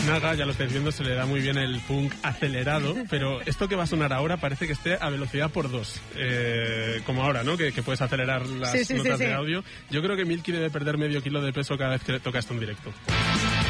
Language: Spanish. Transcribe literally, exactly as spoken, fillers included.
Naga, ya lo estáis viendo, se le da muy bien el punk acelerado, pero esto que va a sonar ahora parece que esté a velocidad por dos, eh, como ahora, ¿no? Que, que puedes acelerar las sí, sí, notas sí, sí. de audio. Yo creo que Milky debe perder medio kilo de peso cada vez que toca esto en directo.